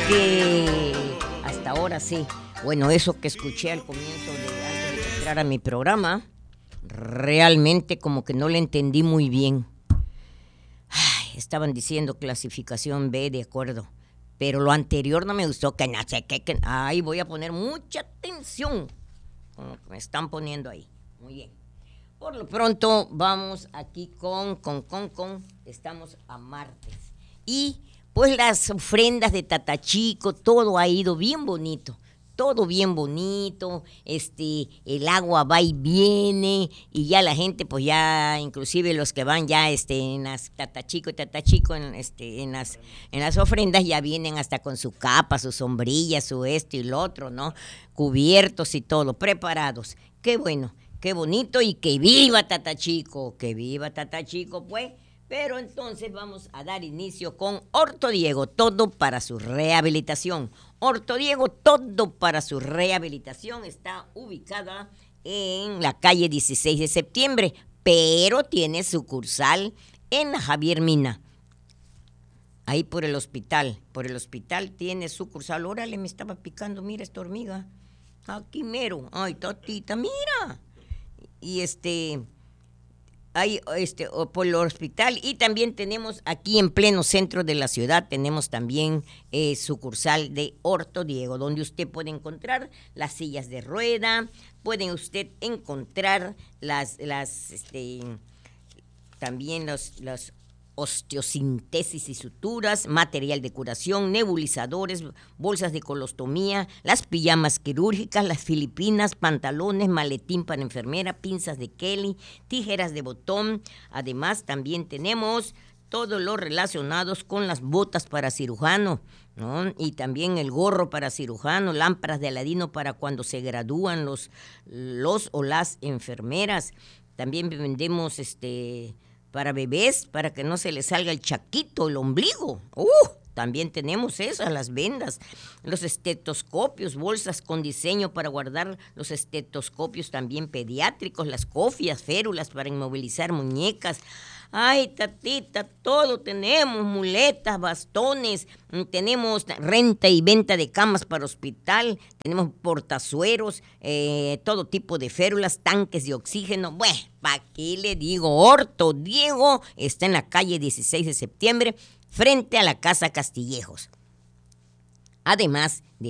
que hasta ahora sí. Bueno, eso que escuché al comienzo antes de entrar a mi programa, realmente como que no le entendí muy bien. Ay, estaban diciendo clasificación B, de acuerdo. Pero lo anterior no me gustó, que no sé qué, que... Ay, voy a poner mucha atención con lo que me están poniendo ahí. Muy bien. Por lo pronto vamos aquí con estamos a martes. Y pues las ofrendas de Tatachico, todo ha ido bien bonito. Todo bien bonito, el agua va y viene, y ya la gente, pues ya, inclusive los que van ya en las Tatachico, en las ofrendas, ya vienen hasta con su capa, su sombrilla, su esto y lo otro, ¿no? Cubiertos y todo, preparados. Qué bueno, qué bonito, y que viva Tatachico, pues. Pero entonces vamos a dar inicio con Orto Diego, todo para su rehabilitación. Orto Diego, todo para su rehabilitación, está ubicada en la calle 16 de septiembre, pero tiene sucursal en Javier Mina. Ahí por el hospital tiene sucursal. Órale, me estaba picando, mira esta hormiga. Aquí mero, ay, tatita, mira. Y hay por el hospital, y también tenemos aquí en pleno centro de la ciudad, tenemos también sucursal de Orto Diego, donde usted puede encontrar las sillas de rueda, puede usted encontrar también los osteosintesis y suturas, material de curación, nebulizadores, bolsas de colostomía, las pijamas quirúrgicas, las filipinas, pantalones, maletín para enfermera, pinzas de Kelly, tijeras de botón. Además, también tenemos todo lo relacionados con las botas para cirujano, ¿no? Y también el gorro para cirujano, lámparas de Aladino para cuando se gradúan los o las enfermeras. También vendemos para bebés, para que no se les salga el chaquito, el ombligo. También tenemos esas, las vendas, los estetoscopios, bolsas con diseño para guardar los estetoscopios también pediátricos, las cofias, férulas para inmovilizar muñecas. Ay, tatita, todo tenemos, muletas, bastones, tenemos renta y venta de camas para hospital, tenemos portazueros, todo tipo de férulas, tanques de oxígeno. Bueno, ¿para qué le digo? Orto Diego está en la calle 16 de septiembre, frente a la Casa Castillejos. Además de